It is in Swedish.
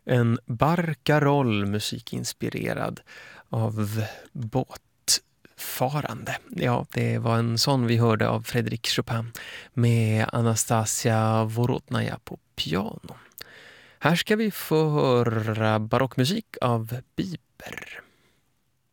En barcaroll, musikinspirerad av båtfarande. Ja, det var en sån vi hörde av Frédéric Chopin med Anastasia Vorotnaja på piano. Här ska vi få höra barockmusik av Bieber.